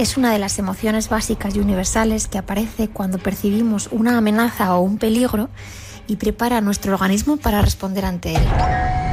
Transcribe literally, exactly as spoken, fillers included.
es una de las emociones básicas y universales que aparece cuando percibimos una amenaza o un peligro y prepara a nuestro organismo para responder ante él.